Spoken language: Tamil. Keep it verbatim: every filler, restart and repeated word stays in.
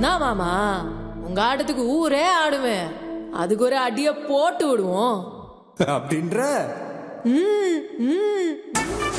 தான் மாமா, உங்க ஆட்டத்துக்கு ஊரே ஆடுவேன். அதுக்கு ஒரு அடிய போட்டு விடுவோம் அப்படின்ற ம் ம்